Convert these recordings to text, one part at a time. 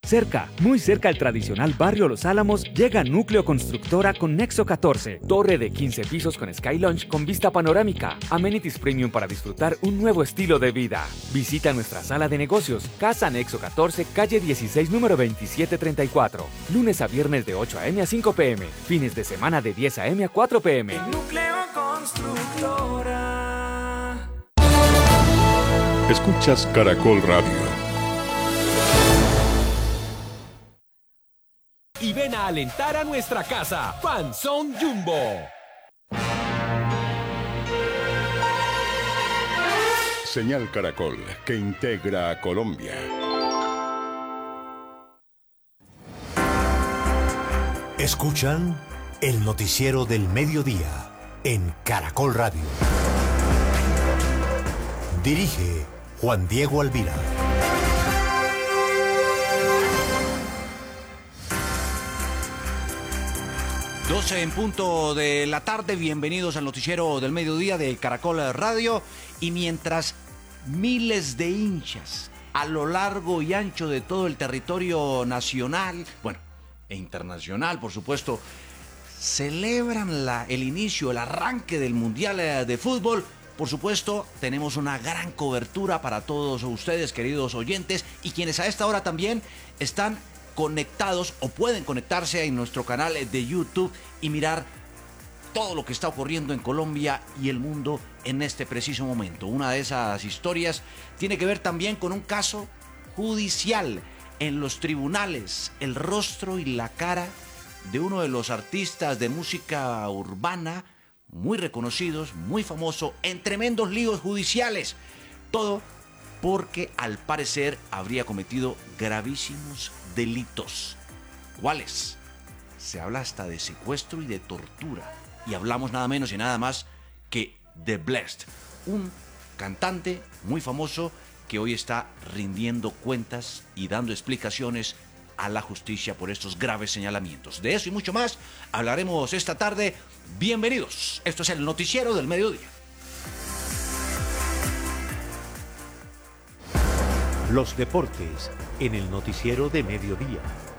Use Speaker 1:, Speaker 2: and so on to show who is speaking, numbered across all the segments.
Speaker 1: Cerca, muy cerca al tradicional barrio Los Álamos, llega Núcleo Constructora con Nexo 14, torre de 15 pisos con Sky Lounge con vista panorámica, amenities premium para disfrutar un nuevo estilo de vida. Visita nuestra sala de negocios, Casa Nexo 14, calle 16, número 2734, lunes a viernes de 8 a.m. a 5 p.m., fines de semana de 10 a.m. a 4 p.m.
Speaker 2: Núcleo Constructora.
Speaker 3: Escuchas Caracol Radio.
Speaker 4: Y ven a alentar a nuestra casa, Panzón Jumbo.
Speaker 3: Señal Caracol, que integra a Colombia.
Speaker 5: Escuchan el noticiero del mediodía en Caracol Radio. Dirige Juan Diego Alvira.
Speaker 6: 12 en punto de la tarde, bienvenidos al noticiero del mediodía de Caracol Radio. Y mientras miles de hinchas a lo largo y ancho de todo el territorio nacional, bueno, e internacional, por supuesto, celebran el inicio, el arranque del Mundial de Fútbol, por supuesto, tenemos una gran cobertura para todos ustedes, queridos oyentes, y quienes a esta hora también están conectados o pueden conectarse en nuestro canal de YouTube y mirar todo lo que está ocurriendo en Colombia y el mundo en este preciso momento. Una de esas historias tiene que ver también con un caso judicial en los tribunales, el rostro y la cara de uno de los artistas de música urbana muy reconocidos, muy famoso, en tremendos líos judiciales. Todo porque al parecer habría cometido gravísimos delitos. ¿Cuáles? Se habla hasta de secuestro y de tortura. Y hablamos nada menos y nada más que de Blessd, un cantante muy famoso que hoy está rindiendo cuentas y dando explicaciones a la justicia por estos graves señalamientos. De eso y mucho más hablaremos esta tarde. Bienvenidos. Esto es el noticiero del mediodía.
Speaker 5: Los deportes en el noticiero de mediodía.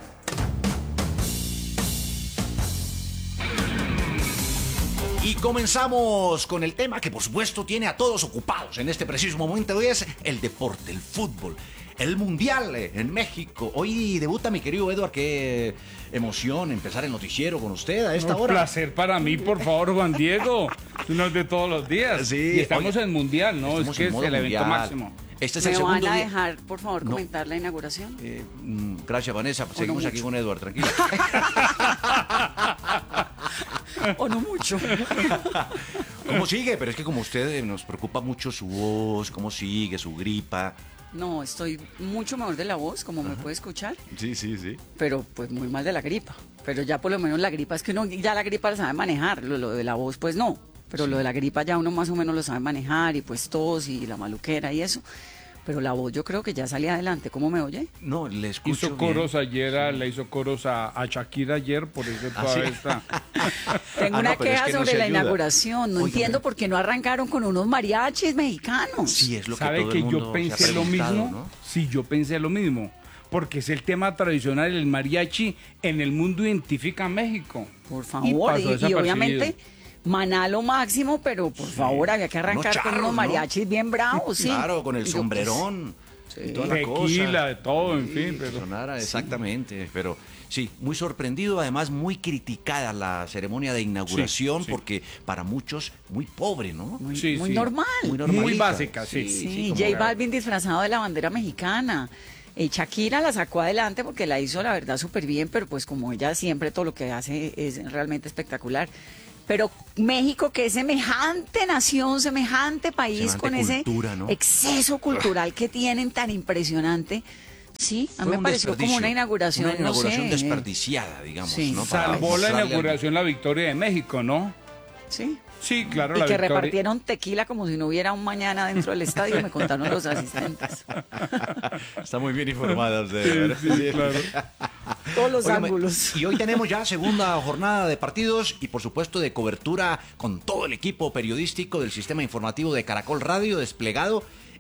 Speaker 6: Y comenzamos con el tema que por supuesto tiene a todos ocupados en este preciso momento. Hoy es el deporte, el fútbol, el Mundial en México. Hoy debuta mi querido Edward, qué emoción empezar el noticiero con usted a esta hora.
Speaker 7: Un placer para mí, por favor, Juan Diego. Uno de todos los días.
Speaker 6: Sí,
Speaker 7: y estamos en Mundial, ¿no?
Speaker 6: Estamos
Speaker 7: es que
Speaker 6: en
Speaker 7: es
Speaker 6: modo
Speaker 7: el evento
Speaker 6: mundial.
Speaker 7: máximo.
Speaker 6: Este es
Speaker 8: ¿Me
Speaker 6: el segundo
Speaker 8: van a
Speaker 6: día.
Speaker 8: dejar, por favor, comentar la inauguración?
Speaker 6: Gracias, Vanessa. Seguimos aquí con Edward, tranquila.
Speaker 8: ¿O no mucho?
Speaker 6: ¿Cómo sigue? Pero es que como usted nos preocupa mucho su voz, cómo sigue, su gripa.
Speaker 8: No, estoy mucho mejor de la voz, como me puede escuchar.
Speaker 6: Sí, sí, sí.
Speaker 8: Pero pues muy mal de la gripa. Pero ya por lo menos la gripa, es que uno ya la gripa la sabe manejar, lo de la voz pues no. Pero lo de la gripa ya uno más o menos lo sabe manejar y pues tos y la maluquera y eso. Pero la voz yo creo que ya salía adelante. ¿Cómo me oye?
Speaker 6: No, le escucho
Speaker 7: Hizo coros
Speaker 6: bien.
Speaker 7: ayer, le hizo coros a Shakira ayer, por eso todavía está.
Speaker 8: Tengo una
Speaker 6: pero es
Speaker 8: queja
Speaker 6: que no
Speaker 8: sobre
Speaker 6: se
Speaker 8: la
Speaker 6: ayuda.
Speaker 8: inauguración. No
Speaker 6: Oiga,
Speaker 8: entiendo por qué no arrancaron con unos mariachis mexicanos.
Speaker 6: Sí, es lo que
Speaker 7: ¿Sabe
Speaker 6: todo
Speaker 7: que
Speaker 6: el mundo
Speaker 7: yo
Speaker 6: se ha
Speaker 7: pensé lo
Speaker 6: preguntado,
Speaker 7: mismo?
Speaker 6: ¿no?
Speaker 7: Sí, yo pensé lo mismo. Porque es el tema tradicional, el mariachi en el mundo identifica a México.
Speaker 8: Por
Speaker 7: Y
Speaker 8: favor,
Speaker 7: pasó
Speaker 8: y
Speaker 7: desapercibido.
Speaker 8: obviamente Maná lo máximo, pero por favor había que arrancar
Speaker 6: Unos
Speaker 8: con
Speaker 6: charros,
Speaker 8: unos
Speaker 6: ¿no?
Speaker 8: mariachis bien bravos, sí.
Speaker 6: Claro, con el
Speaker 8: Y yo,
Speaker 6: sombrerón.
Speaker 8: Sí.
Speaker 6: Y toda la
Speaker 7: Tequila,
Speaker 6: cosa.
Speaker 7: de todo, en
Speaker 6: Sí,
Speaker 7: fin.
Speaker 6: que
Speaker 7: Pero...
Speaker 6: sonara exactamente, pero sí, muy sorprendido, además muy criticada la ceremonia de inauguración,
Speaker 7: Sí, sí.
Speaker 6: porque para muchos muy pobre, ¿no?
Speaker 8: Muy,
Speaker 7: Sí,
Speaker 8: muy
Speaker 7: sí.
Speaker 8: normal.
Speaker 6: Muy normalita.
Speaker 7: Muy básica, sí.
Speaker 8: Sí,
Speaker 6: como
Speaker 8: J Balvin disfrazado de la bandera mexicana. Shakira la sacó adelante porque la hizo, la verdad, súper bien, pero pues como ella siempre todo lo que hace es realmente espectacular. Pero México, que es semejante nación, semejante país,
Speaker 6: Semejante
Speaker 8: con ese
Speaker 6: cultura, ¿no?
Speaker 8: exceso cultural que tienen tan impresionante, sí, a mí
Speaker 6: Fue
Speaker 8: me
Speaker 6: un
Speaker 8: pareció como
Speaker 6: desperdicio,
Speaker 8: una inauguración,
Speaker 6: una inauguración
Speaker 8: no sé,
Speaker 6: desperdiciada, digamos,
Speaker 8: sí.
Speaker 6: ¿no? Para
Speaker 7: Salvó la
Speaker 6: mostrarle
Speaker 7: inauguración la victoria de México, ¿no?
Speaker 8: sí.
Speaker 7: Sí, claro,
Speaker 8: Y
Speaker 7: la
Speaker 8: que
Speaker 7: victoria.
Speaker 8: repartieron tequila como si no hubiera un mañana dentro del estadio, me contaron los asistentes.
Speaker 6: Está muy bien informada usted.
Speaker 7: Sí, sí, claro.
Speaker 8: Todos los
Speaker 6: Óigame,
Speaker 8: ángulos.
Speaker 6: Y hoy tenemos ya segunda jornada de partidos y por supuesto de cobertura con todo el equipo periodístico del sistema informativo de Caracol Radio desplegado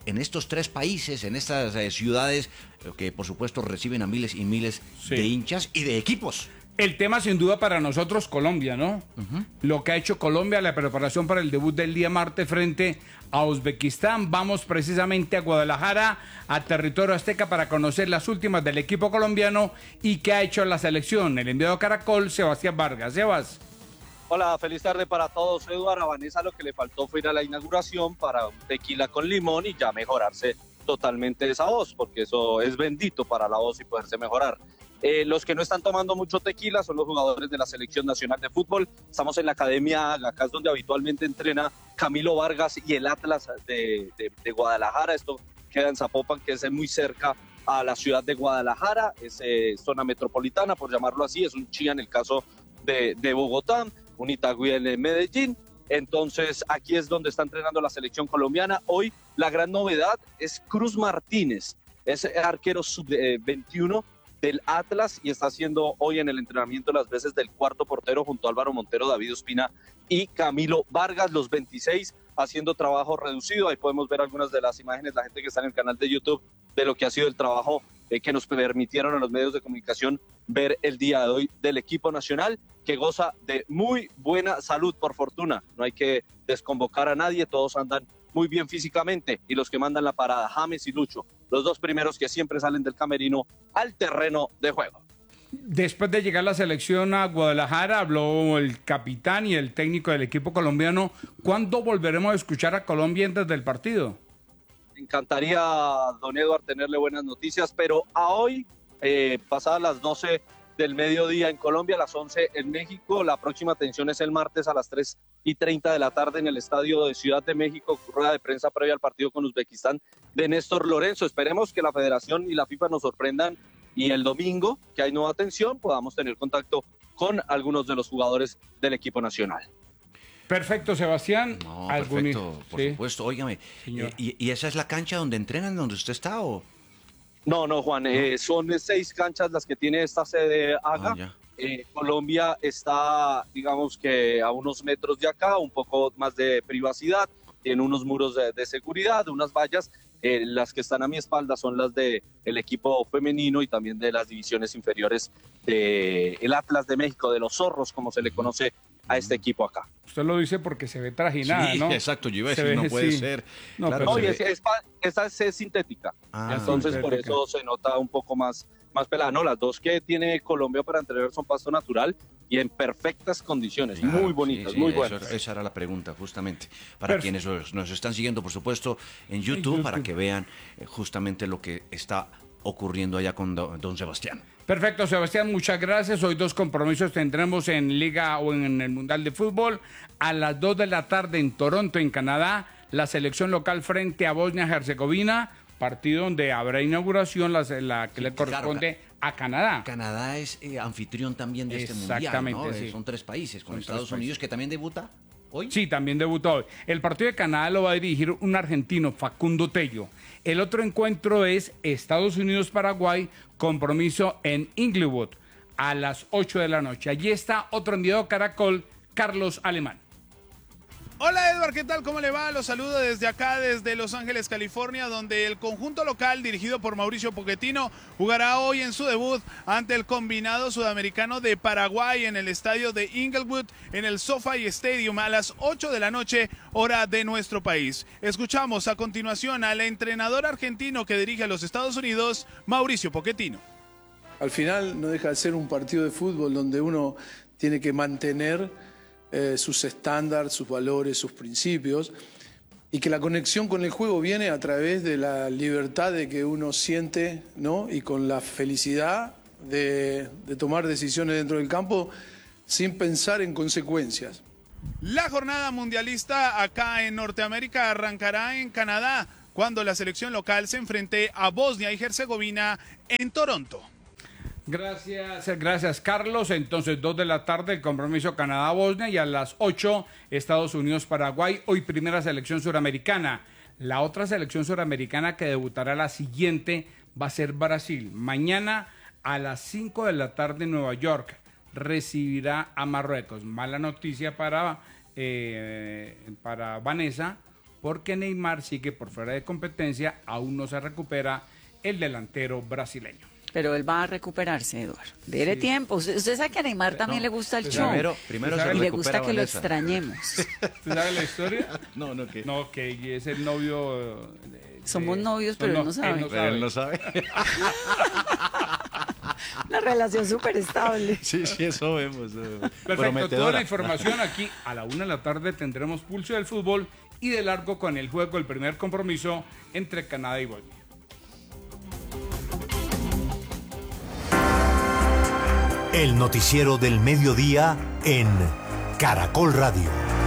Speaker 6: en estos 3 países, en estas ciudades que por supuesto reciben a miles y miles de hinchas y de equipos.
Speaker 7: El tema sin duda para nosotros, Colombia, ¿no? Lo que ha hecho Colombia, la preparación para el debut del día martes frente a Uzbekistán. Vamos precisamente a Guadalajara, a territorio azteca, para conocer las últimas del equipo colombiano y qué ha hecho la selección. El enviado Caracol, Sebastián Vargas. Sebas.
Speaker 2: Hola, feliz tarde para todos. Eduardo, a Vanessa lo que le faltó fue ir a la inauguración para un tequila con limón y ya mejorarse totalmente esa voz, porque eso es bendito para la voz y poderse mejorar. Los que no están tomando mucho tequila son los jugadores de la Selección Nacional de Fútbol. Estamos en la Academia, acá es donde habitualmente entrena Camilo Vargas y el Atlas de Guadalajara. Esto queda en Zapopan, que es muy cerca a la ciudad de Guadalajara. Es zona metropolitana, por llamarlo así. Es un Chía en el caso de Bogotá, un Itagüí en Medellín. Entonces aquí es donde está entrenando la selección colombiana. Hoy la gran novedad es Cruz Martínez, es arquero sub-21 del Atlas y está haciendo hoy en el entrenamiento las veces del cuarto portero junto a Álvaro Montero, David Ospina y Camilo Vargas, los 26 haciendo trabajo reducido. Ahí podemos ver algunas de las imágenes, la gente que está en el canal de YouTube, de lo que ha sido el trabajo que nos permitieron a los medios de comunicación ver el día de hoy del equipo nacional, que goza de muy buena salud, por fortuna. No hay que desconvocar a nadie, todos andan muy bien físicamente, y los que mandan la parada, James y Lucho, los 2 primeros que siempre salen del camerino al terreno de juego.
Speaker 7: Después de llegar la selección a Guadalajara, habló el capitán y el técnico del equipo colombiano. ¿Cuándo volveremos a escuchar a Colombia antes del partido?
Speaker 2: Me encantaría, don Eduardo, tenerle buenas noticias, pero a hoy, pasadas las 12 del mediodía en Colombia, a las 11 en México, la próxima atención es el martes a las 3:30 de la tarde en el estadio de Ciudad de México, rueda de prensa previa al partido con Uzbekistán de Néstor Lorenzo. Esperemos que la Federación y la FIFA nos sorprendan y el domingo, que hay nueva atención, podamos tener contacto con algunos de los jugadores del equipo nacional.
Speaker 7: Perfecto, Sebastián.
Speaker 6: No, perfecto, por supuesto. Óigame, ¿y esa es la cancha donde entrenan, donde usted está o...?
Speaker 2: No, Juan, son 6 canchas las que tiene esta sede AGA. Colombia está, digamos que a unos metros de acá, un poco más de privacidad, tiene unos muros de seguridad, unas vallas. Las que están a mi espalda son las del equipo femenino y también de las divisiones inferiores del Atlas de México, de los Zorros, como se le conoce a este equipo acá.
Speaker 7: Usted lo dice porque se ve trajinada,
Speaker 6: sí,
Speaker 7: ¿no?
Speaker 6: Exacto, yo iba a decir, no puede ser.
Speaker 7: No,
Speaker 6: claro,
Speaker 7: pero
Speaker 2: esta es sintética, entonces
Speaker 7: sintética.
Speaker 2: Por eso se nota un poco más pelada. No, las 2 que tiene Colombia para entrenar son pasto natural y en perfectas condiciones,
Speaker 6: claro,
Speaker 2: muy bonitas,
Speaker 6: sí,
Speaker 2: muy buenas.
Speaker 6: Esa era la pregunta, justamente, para quienes nos están siguiendo, por supuesto, en YouTube, para que vean justamente lo que está ocurriendo allá con don Sebastián.
Speaker 7: Perfecto, Sebastián, muchas gracias. Hoy 2 compromisos tendremos en Liga o en el Mundial de Fútbol. A las 2 de la tarde en Toronto, en Canadá, la selección local frente a Bosnia-Herzegovina, partido donde habrá inauguración, la que le corresponde a Canadá.
Speaker 6: Canadá es anfitrión también de este mundial, ¿no? Sí. Son 3 países, con Estados Unidos, que también debuta hoy.
Speaker 7: Sí, también debutó hoy. El partido de Canadá lo va a dirigir un argentino, Facundo Tello. El otro encuentro es Estados Unidos-Paraguay, compromiso en Inglewood, a las 8 de la noche. Allí está otro enviado Caracol, Carlos Alemán.
Speaker 9: Hola Edward, ¿qué tal? ¿Cómo le va? Los saludo desde acá, desde Los Ángeles, California, donde el conjunto local dirigido por Mauricio Pochettino jugará hoy en su debut ante el combinado sudamericano de Paraguay en el estadio de Inglewood, en el SoFi Stadium, a las 8 de la noche, hora de nuestro país. Escuchamos a continuación al entrenador argentino que dirige a los Estados Unidos, Mauricio Pochettino.
Speaker 10: Al final no deja de ser un partido de fútbol donde uno tiene que mantener sus estándares, sus valores, sus principios, y que la conexión con el juego viene a través de la libertad de que uno siente, ¿no? Y con la felicidad de tomar decisiones dentro del campo sin pensar en consecuencias.
Speaker 9: La jornada mundialista acá en Norteamérica arrancará en Canadá, cuando la selección local se enfrente a Bosnia y Herzegovina en Toronto.
Speaker 7: Gracias Carlos. Entonces 2 de la tarde el compromiso Canadá-Bosnia y a las 8 Estados Unidos-Paraguay. Hoy primera selección suramericana. La otra selección suramericana que debutará la siguiente va a ser Brasil. Mañana a las 5 de la tarde en Nueva York recibirá a Marruecos. Mala noticia para Vanessa, porque Neymar sigue por fuera de competencia, aún no se recupera el delantero brasileño.
Speaker 8: Pero él va a recuperarse, Eduardo. Dele tiempo. Usted sabe que a Neymar también le gusta el show.
Speaker 6: Primero
Speaker 8: y le gusta que lo extrañemos.
Speaker 7: ¿Tú sabes la historia?
Speaker 6: No, ¿qué?
Speaker 7: No, que es el novio...
Speaker 8: Somos novios, pero él no sabe.
Speaker 6: Él no sabe.
Speaker 8: Una relación súper estable.
Speaker 6: Sí, eso vemos.
Speaker 7: Perfecto, toda la información aquí a la 1:00 p.m. tendremos Pulso del Fútbol y de largo con el juego, el primer compromiso entre Canadá y Bosnia.
Speaker 5: El noticiero del mediodía en Caracol Radio.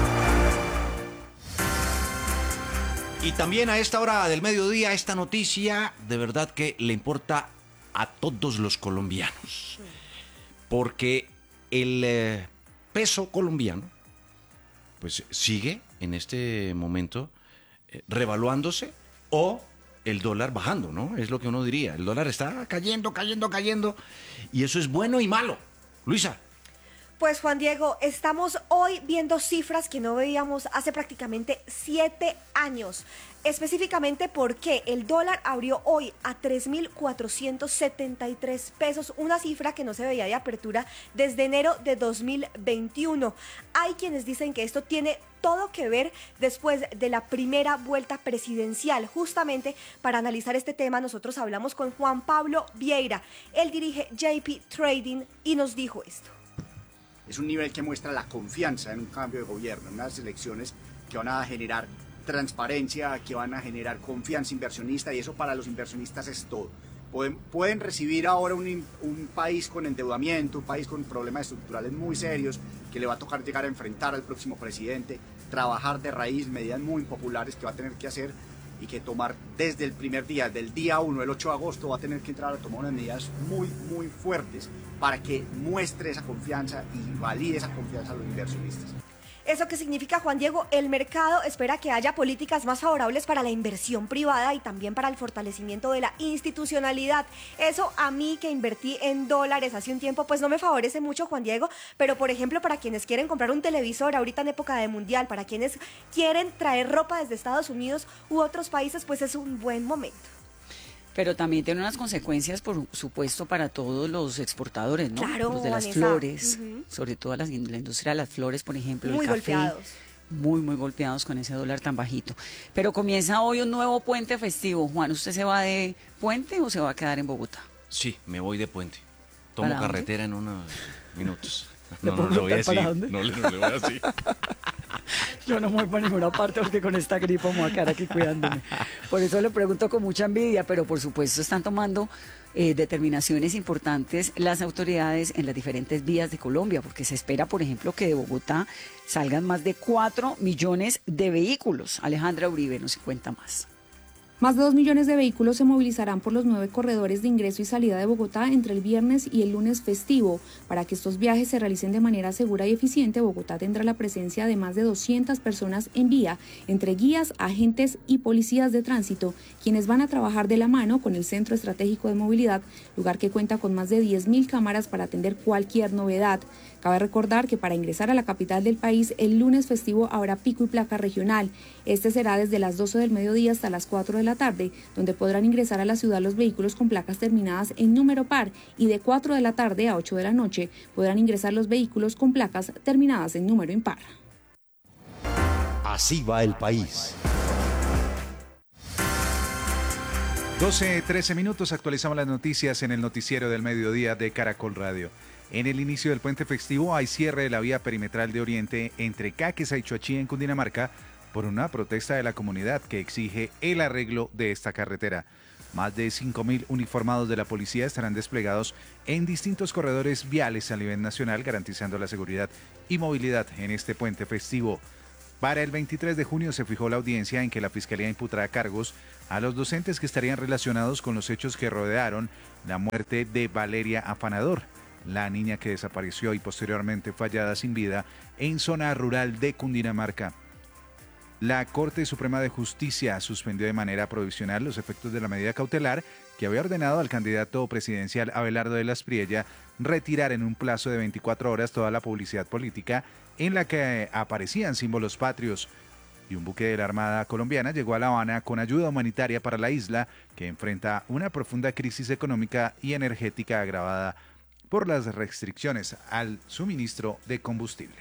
Speaker 6: Y también a esta hora del mediodía, esta noticia de verdad que le importa a todos los colombianos. Porque el peso colombiano pues sigue en este momento revaluándose o el dólar bajando, ¿no? Es lo que uno diría. El dólar está cayendo. Y eso es bueno y malo. Luisa.
Speaker 11: Pues Juan Diego, estamos hoy viendo cifras que no veíamos hace prácticamente 7 años. Específicamente porque el dólar abrió hoy a 3.473 pesos, una cifra que no se veía de apertura desde enero de 2021. Hay quienes dicen que esto tiene todo que ver después de la primera vuelta presidencial. Justamente para analizar este tema nosotros hablamos con Juan Pablo Vieira. Él dirige JP Trading y nos dijo esto.
Speaker 12: Es un nivel que muestra la confianza en un cambio de gobierno, en unas elecciones que van a generar transparencia, que van a generar confianza inversionista, y eso para los inversionistas es todo. Pueden recibir ahora un país con endeudamiento, un país con problemas estructurales muy serios, que le va a tocar llegar a enfrentar al próximo presidente, trabajar de raíz, medidas muy impopulares que va a tener que hacer y que tomar desde el primer día, del día 1, el 8 de agosto, va a tener que entrar a tomar unas medidas muy, muy fuertes para que muestre esa confianza y valide esa confianza a los inversionistas.
Speaker 11: ¿Eso qué significa, Juan Diego? El mercado espera que haya políticas más favorables para la inversión privada y también para el fortalecimiento de la institucionalidad. Eso a mí, que invertí en dólares hace un tiempo, pues no me favorece mucho, Juan Diego, pero por ejemplo para quienes quieren comprar un televisor ahorita en época de mundial, para quienes quieren traer ropa desde Estados Unidos u otros países, pues es un buen momento.
Speaker 8: Pero también tiene unas consecuencias, por supuesto, para todos los exportadores, ¿no?
Speaker 11: Claro,
Speaker 8: los de las
Speaker 11: Vanessa.
Speaker 8: Flores, sobre todo la industria de las flores, por ejemplo,
Speaker 11: Muy
Speaker 8: el café.
Speaker 11: golpeados.
Speaker 8: Muy golpeados con ese dólar tan bajito. Pero comienza hoy un nuevo puente festivo. Juan, ¿usted se va de puente o se va a quedar en Bogotá?
Speaker 6: Sí, me voy de puente. Tomo
Speaker 8: ¿Para
Speaker 6: carretera en unos minutos.
Speaker 8: No
Speaker 6: le voy a decir.
Speaker 8: ¿para dónde?
Speaker 6: No le voy a decir.
Speaker 8: Yo no me voy para ninguna parte porque con esta gripa me voy a quedar aquí cuidándome. Por eso le pregunto con mucha envidia, pero por supuesto están tomando determinaciones importantes las autoridades en las diferentes vías de Colombia, porque se espera, por ejemplo, que de Bogotá salgan más de 4 millones de vehículos. Alejandra Uribe nos cuenta más.
Speaker 13: Más de 2 millones de vehículos se movilizarán por los 9 corredores de ingreso y salida de Bogotá entre el viernes y el lunes festivo. Para que estos viajes se realicen de manera segura y eficiente, Bogotá tendrá la presencia de más de 200 personas en vía, entre guías, agentes y policías de tránsito, quienes van a trabajar de la mano con el Centro Estratégico de Movilidad, lugar que cuenta con más de 10.000 cámaras para atender cualquier novedad. Cabe recordar que para ingresar a la capital del país, el lunes festivo habrá pico y placa regional. Este será desde las 12 del mediodía hasta las 4 de la tarde, donde podrán ingresar a la ciudad los vehículos con placas terminadas en número par, y de 4 de la tarde a 8 de la noche podrán ingresar los vehículos con placas terminadas en número impar.
Speaker 5: Así va el país.
Speaker 14: 12:13 minutos, actualizamos las noticias en el noticiero del mediodía de Caracol Radio. En el inicio del puente festivo hay cierre de la vía perimetral de Oriente entre Caquesa y Choachí en Cundinamarca por una protesta de la comunidad que exige el arreglo de esta carretera. Más de 5.000 uniformados de la policía estarán desplegados en distintos corredores viales a nivel nacional, garantizando la seguridad y movilidad en este puente festivo. Para el 23 de junio se fijó la audiencia en que la Fiscalía imputará cargos a los docentes que estarían relacionados con los hechos que rodearon la muerte de Valeria Afanador, la niña que desapareció y posteriormente fue hallada sin vida en zona rural de Cundinamarca. La Corte Suprema de Justicia suspendió de manera provisional los efectos de la medida cautelar que había ordenado al candidato presidencial Abelardo de la Espriella retirar en un plazo de 24 horas toda la publicidad política en la que aparecían símbolos patrios. y un buque de la Armada colombiana llegó a La Habana con ayuda humanitaria para la isla, que enfrenta una profunda crisis económica y energética agravada por las restricciones al suministro de combustible.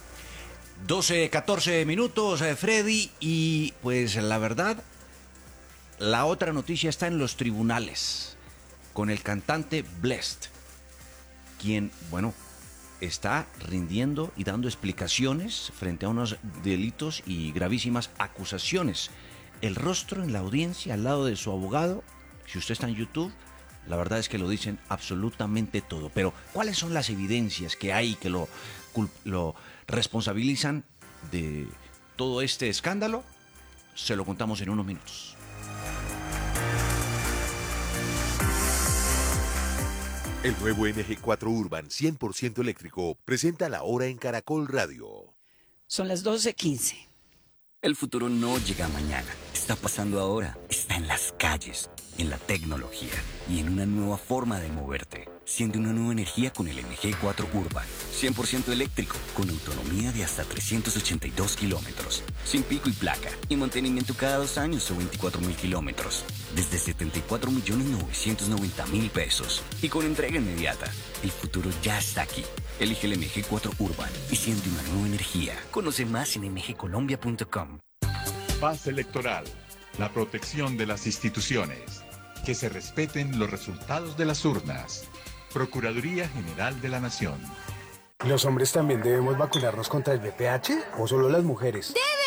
Speaker 6: 12-14 minutos, Freddy, y pues la verdad, la otra noticia está en los tribunales, con el cantante Blessd, quien, bueno, está rindiendo y dando explicaciones frente a unos delitos y gravísimas acusaciones. El rostro en la audiencia al lado de su abogado, si usted está en YouTube, la verdad es que lo dicen absolutamente todo. Pero, ¿cuáles son las evidencias que hay que lo responsabilizan de todo este escándalo? Se lo contamos en unos minutos.
Speaker 15: El nuevo NG4 Urban 100% eléctrico presenta la hora en Caracol Radio.
Speaker 8: Son las 12:15.
Speaker 16: El futuro no llega mañana, está pasando ahora, está en las calles, en la tecnología y en una nueva forma de moverte. Siente una nueva energía con el NG4 Urban, 100% eléctrico, con autonomía de hasta 382 kilómetros, sin pico y placa, y mantenimiento cada 2 años o 24.000 kilómetros, desde 74.990.000 pesos, y con entrega inmediata. El futuro ya está aquí. Elige el MG4 Urban y siente una nueva energía. Conoce más en mgcolombia.com.
Speaker 17: Paz electoral, la protección de las instituciones, que se respeten los resultados de las urnas. Procuraduría General de la Nación.
Speaker 18: ¿Los hombres también debemos vacunarnos contra el VPH o solo las mujeres?